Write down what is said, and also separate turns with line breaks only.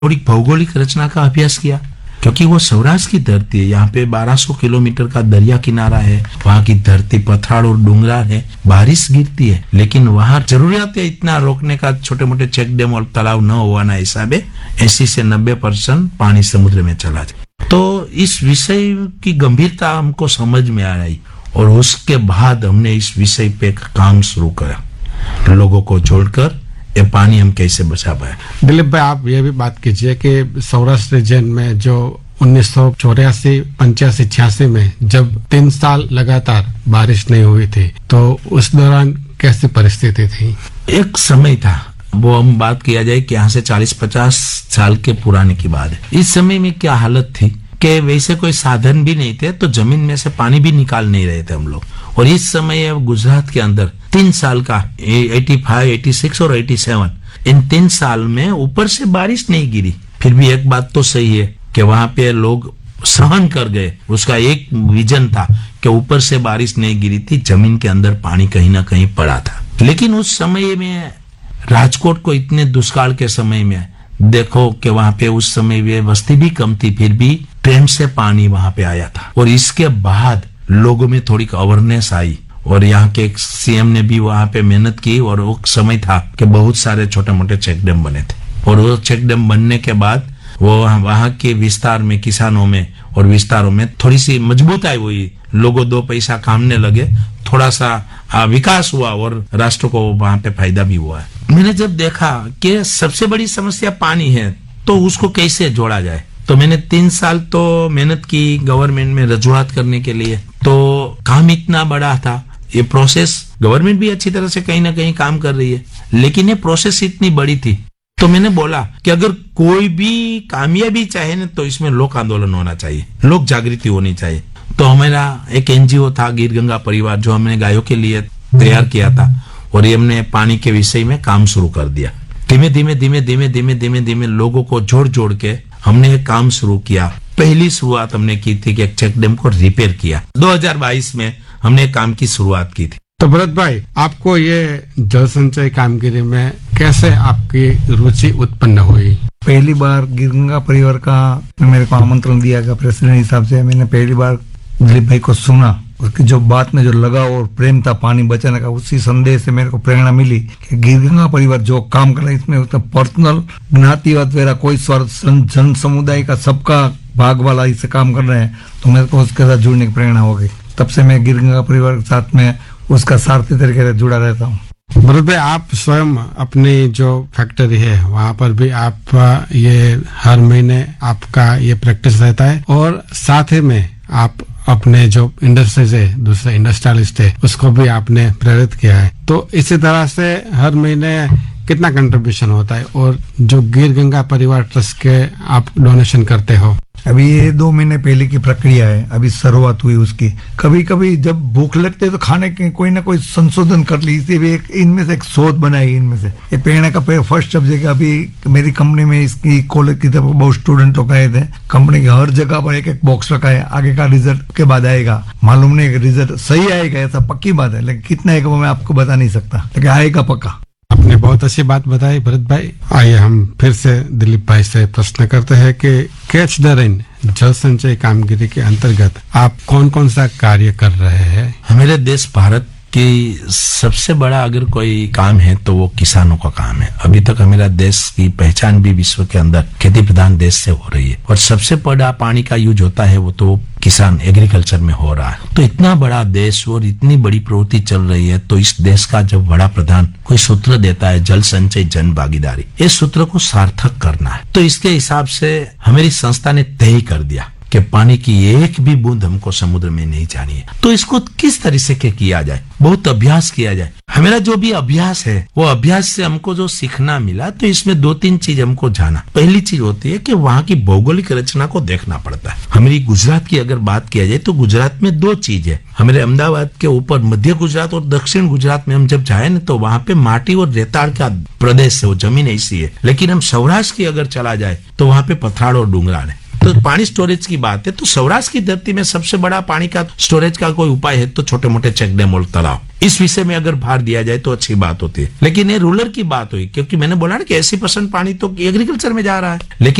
थोड़ी भौगोलिक रचना का अभ्यास किया, क्योंकि वो सौराष्ट्र की धरती है। यहाँ पे 1200 किलोमीटर का दरिया किनारा है, वहाँ की धरती पथराड़ और डूंगरार है, बारिश गिरती है, लेकिन वहाँ जरूरत है इतना रोकने का, छोटे मोटे चेक डैम और तालाब न होना हिसाबे 80 से 90% पानी समुद्र में चला जाए। तो इस विषय की गंभीरता हमको समझ में आ रही और उसके बाद हमने इस विषय पे काम शुरू करा, लोगों को जोड़कर ये पानी हम कैसे बचा पाए।
दिलीप भाई, आप ये भी बात कीजिए कि सौराष्ट्र रीजन में जो 1984, 85, 86 में जब 3 साल लगातार बारिश नहीं हुई थी, तो उस दौरान कैसी परिस्थिति थी?
एक समय था, वो हम बात किया जाए कि यहाँ से 40-50 साल के पुराने की बात है। इस समय में क्या हालत थी कि वैसे कोई साधन भी नहीं थे, तो जमीन में से पानी भी निकाल नहीं रहे थे हम लोग। और इस समय गुजरात के अंदर 3 साल का 85, 86 और 87, इन 3 साल में ऊपर से बारिश नहीं गिरी। फिर भी एक बात तो सही है कि वहां पे लोग सहन कर गए। उसका एक विजन था कि ऊपर से बारिश नहीं गिरी थी, जमीन के अंदर पानी कहीं ना कहीं पड़ा था। लेकिन उस समय में राजकोट को इतने दुष्काल के समय में देखो कि वहां पे उस समय में बस्ती भी कम थी, फिर भी ट्रेन से पानी वहां पे आया था। और इसके बाद लोगों में थोड़ी अवेयरनेस आई और यहाँ के सीएम ने भी वहां पे मेहनत की। और वो समय था कि बहुत सारे छोटे मोटे चेक डैम बने थे, और वो चेक डैम बनने के बाद वो वहां के विस्तार में, किसानों में और विस्तारों में थोड़ी सी मजबूताई हुई, लोगों 2 पैसा कामने लगे, थोड़ा सा विकास हुआ और राष्ट्र को वहां पे फायदा भी हुआ। मैंने जब देखा कि सबसे बड़ी समस्या पानी है, तो उसको कैसे जोड़ा जाए, तो मैंने 3 साल तो मेहनत की गवर्नमेंट में रजूआत करने के लिए। तो काम इतना बड़ा था, ये प्रोसेस, गवर्नमेंट भी अच्छी तरह से कहीं ना कहीं काम कर रही है, लेकिन ये प्रोसेस इतनी बड़ी थी। तो मैंने बोला कि अगर कोई भी कामयाबी चाहे ना, तो इसमें लोक आंदोलन होना चाहिए, लोक जागृति होनी चाहिए। तो हमारा एक एनजीओ था गिर गंगा परिवार, जो हमने गायों के लिए तैयार किया था, और ये हमने पानी के विषय में काम शुरू कर दिया। धीमे धीमे लोगों को जोड़ जोड़ के हमने एक काम शुरू किया। पहली शुरुआत हमने की थी कि एक चेक डैम को रिपेयर किया। 2022 में हमने काम की शुरुआत की थी।
तो भरत भाई, आपको ये जल संचय कामगिरी में कैसे आपकी रुचि उत्पन्न हुई?
पहली बार गिर गंगा परिवार का मेरे को आमंत्रण दिया गया प्रेसिडेंट हिसाब से। मैंने पहली बार दिलीप भाई को सुना, उसकी जो बात में जो लगाव और प्रेम था पानी बचाने का, उसी संदेश से मेरे को प्रेरणा मिली कि गिर गंगा परिवार जो काम कर रहा है, इसमें उसका पर्सनल ज्ञातिवाद वगैरह कोई स्वार्थ, जन समुदाय का सबका भाग वाला इससे काम कर रहे हैं। तो मेरे को उसके साथ जुड़ने की प्रेरणा हो गई। तब से मैं गिर गंगा परिवार के साथ में उसका सारथी तरीके से जुड़ा रहता हूँ।
भरत भाई, आप स्वयं अपनी जो फैक्ट्री है वहाँ पर भी आप ये हर महीने आपका ये प्रैक्टिस रहता है, और साथ ही में आप अपने जो इंडस्ट्री से दूसरे इंडस्ट्रियलिस्ट है उसको भी आपने प्रेरित किया है। तो इसी तरह से हर महीने कितना कंट्रीब्यूशन होता है, और जो गिर गंगा परिवार ट्रस्ट के आप डोनेशन करते हो?
अभी ये 2 महीने पहले की प्रक्रिया है, अभी शुरुआत हुई उसकी। कभी कभी जब भूख लगती है तो खाने के कोई ना कोई संशोधन कर ली, इसी भी इनमें से एक शोध बनाई। इनमें से ये प्रेरणा का फर्स्ट सब्जेक्ट। अभी मेरी कंपनी में इसकी कॉलेज की तरफ बहुत स्टूडेंट लोग आए थे। कंपनी की हर जगह पर एक बॉक्स रखा है, आगे का रिजल्ट के बाद आएगा। मालूम नहीं रिजल्ट सही आएगा, ऐसा पक्की बात है, लेकिन कितना आएगा वो मैं आपको बता नहीं सकता, लेकिन आएगा पक्का।
आपने बहुत अच्छी बात बताई भरत भाई। आइए हम फिर से दिलीप भाई से प्रश्न करते हैं कि कैच द रेन जल संचय कामगिरी के अंतर्गत आप कौन कौन सा कार्य कर रहे हैं?
हमारे देश भारत कि सबसे बड़ा अगर कोई काम है तो वो किसानों का काम है। अभी तक हमारा देश की पहचान भी विश्व के अंदर खेती प्रधान देश से हो रही है, और सबसे बड़ा पानी का यूज होता है वो तो किसान एग्रीकल्चर में हो रहा है। तो इतना बड़ा देश और इतनी बड़ी प्रवृत्ति चल रही है, तो इस देश का जब बड़ा प्रधान कोई सूत्र देता है जल संचय जन भागीदारी, इस सूत्र को सार्थक करना है, तो इसके हिसाब से हमारी संस्था ने तय कर दिया कि पानी की एक भी बूंद हमको समुद्र में नहीं जानी है। तो इसको किस तरह से किया जाए, बहुत अभ्यास किया जाए। हमारा जो भी अभ्यास है वो अभ्यास से हमको जो सीखना मिला, तो इसमें 2-3 चीज हमको जाना। पहली चीज होती है कि वहाँ की भौगोलिक रचना को देखना पड़ता है। हमारी गुजरात की अगर बात किया जाए तो गुजरात में 2 चीज है। हमारे अहमदाबाद के ऊपर मध्य गुजरात और दक्षिण गुजरात में हम जब जाए ना, तो वहाँ पे माटी और रेताड़ का प्रदेश है, वो जमीन ऐसी है। लेकिन हम सौराष्ट्र की अगर चला जाए तो वहाँ पे पथराड़ और डूंगरार है। तो पानी स्टोरेज की बात है, तो सौराष्ट्र की धरती में सबसे बड़ा पानी का स्टोरेज का कोई उपाय है तो छोटे मोटे चेक डैम और तालाब। इस विषय में अगर भार दिया जाए तो अच्छी बात होती है। लेकिन ये रूरल की बात हुई, क्योंकि मैंने बोला ना कि 80% पानी तो एग्रीकल्चर में जा रहा है, लेकिन